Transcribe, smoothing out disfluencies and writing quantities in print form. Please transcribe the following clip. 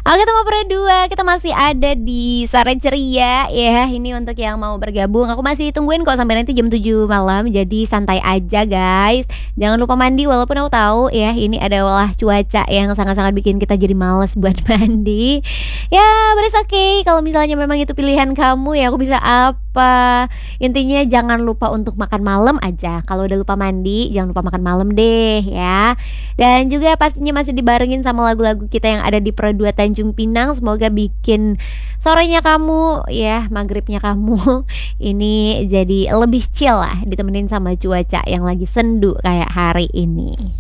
Oke teman berdua, kita masih ada di Sore Ceria ya. Ini untuk yang mau bergabung, aku masih tungguin kok sampai nanti jam 7 malam. Jadi santai aja guys. Jangan lupa mandi, walaupun aku tahu ya ini adalah cuaca yang sangat-sangat bikin kita jadi males buat mandi. Ya, but it's okay. Kalau misalnya memang itu pilihan kamu, ya aku bisa apa? Intinya jangan lupa untuk makan malam aja. Kalau udah lupa mandi, jangan lupa makan malam deh ya. Dan juga pastinya masih dibarengin sama lagu-lagu kita yang ada di Pro 2 Tanjung Pinang. Semoga bikin sorenya kamu ya, maghribnya kamu ini jadi lebih chill lah, ditemenin sama cuaca yang lagi sendu kayak hari ini.